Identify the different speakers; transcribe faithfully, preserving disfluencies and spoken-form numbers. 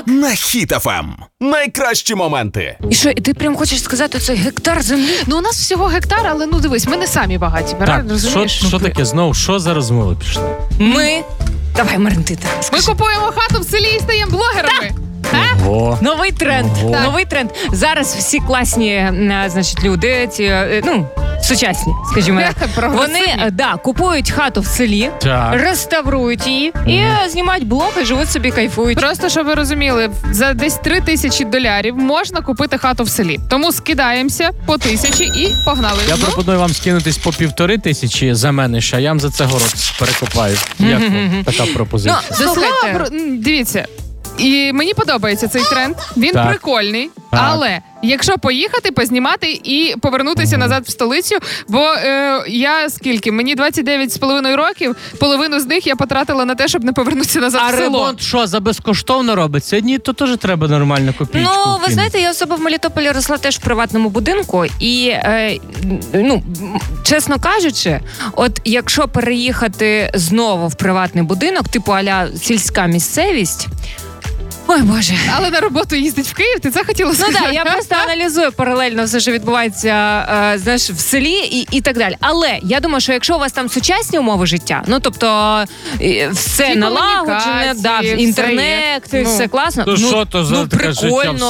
Speaker 1: Так.
Speaker 2: На Хіт еф ем. Найкращі моменти.
Speaker 1: І що, і ти прям хочеш сказати цей гектар землі?
Speaker 3: Ну, у нас всього гектар, але ну дивись, ми не самі багаті,
Speaker 4: Так,
Speaker 3: правильно?
Speaker 4: що,
Speaker 3: Розумієш?
Speaker 4: що таке знову? Що за розмови пішли?
Speaker 1: Ми... Давай, Марин, ти так
Speaker 3: Ми
Speaker 1: скажи.
Speaker 3: купуємо хату в селі і стаємо блогерами.
Speaker 4: Ого.
Speaker 1: Новий тренд.
Speaker 4: Ого.
Speaker 1: Так. Новий тренд. Зараз всі класні, е, значить, люди, ці, е, ну, сучасні, скажімо так.
Speaker 3: Прогресивні.
Speaker 1: Вони, е, да, купують хату в селі,
Speaker 4: Так.
Speaker 1: реставрують її і е, знімають блоги, живуть собі, кайфують.
Speaker 3: Просто, щоб ви розуміли, за десь три тисячі долярів можна купити хату в селі. Тому скидаємося по тисячі і погнали.
Speaker 4: Я
Speaker 3: Ну,
Speaker 4: пропоную вам скинутись по півтори тисячі за мене, ще, а я вам за це город перекопаю. Як вам така пропозиція?
Speaker 1: Ну,
Speaker 3: До слова,
Speaker 1: слухайте.
Speaker 3: про- м, дивіться, і мені подобається цей тренд. Він
Speaker 4: Так.
Speaker 3: прикольний,
Speaker 4: Так.
Speaker 3: але якщо поїхати, познімати і повернутися назад в столицю, бо е, я скільки? Мені двадцять дев'ять з половиною років, половину з них я потратила на те, щоб не повернутися назад
Speaker 4: А
Speaker 3: в село.
Speaker 4: ремонт що, за безкоштовно робиться? Ні, то теж треба нормально копійку.
Speaker 1: Ну, ви
Speaker 4: кинути.
Speaker 1: знаєте, я особа в Мелітополі росла теж в приватному будинку, і е, ну, м, чесно кажучи, от якщо переїхати знову в приватний будинок, типу а-ля сільська місцевість. Ой, Боже.
Speaker 3: Але на роботу їздить в Київ, ти це хотіла
Speaker 1: Ну
Speaker 3: сказати?
Speaker 1: так, я просто аналізую паралельно все, що відбувається е, знаєш, в селі і, і так далі. Але я думаю, що якщо у вас там сучасні умови життя, ну тобто е, все
Speaker 3: Всі
Speaker 1: налагоджене, да,
Speaker 3: комунікації,
Speaker 1: інтернет,
Speaker 3: все є.
Speaker 1: все
Speaker 3: Ну.
Speaker 1: класно.
Speaker 4: Ну, що то за
Speaker 1: ну,
Speaker 4: таке життя в
Speaker 1: прикольно.